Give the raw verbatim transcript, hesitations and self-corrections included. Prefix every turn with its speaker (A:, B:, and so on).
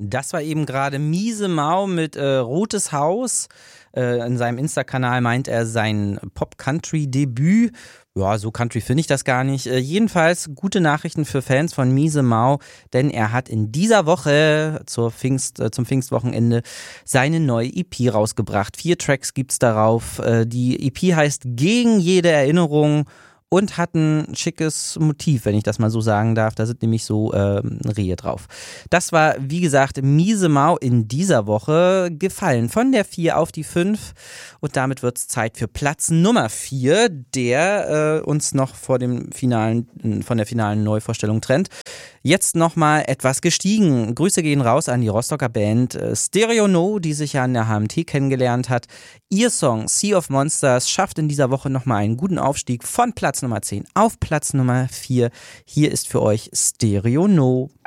A: Das war eben gerade Miese Mau mit äh, Rotes Haus. Äh, in seinem Insta-Kanal meint er sein Pop-Country-Debüt. Ja, so Country finde ich das gar nicht. Äh, jedenfalls gute Nachrichten für Fans von Miese Mau, denn er hat in dieser Woche zur Pfingst, äh, zum Pfingstwochenende seine neue E P rausgebracht. Vier Tracks gibt's darauf. Äh, die E P heißt Gegen jede Erinnerung und hat ein schickes Motiv, wenn ich das mal so sagen darf. Da sind nämlich so ähm, Rehe drauf. Das war, wie gesagt, Miese Mau in dieser Woche gefallen. Von der vier auf die fünf. Und damit wird es Zeit für Platz Nummer vier, der äh, uns noch vor dem finalen, von der finalen Neuvorstellung trennt. Jetzt nochmal etwas gestiegen. Grüße gehen raus an die Rostocker Band äh, Stereo No, die sich ja an der H M T kennengelernt hat. Ihr Song Sea of Monsters schafft in dieser Woche nochmal einen guten Aufstieg von Platz Nummer zehn auf Platz Nummer vier. Hier ist für euch Stereo No.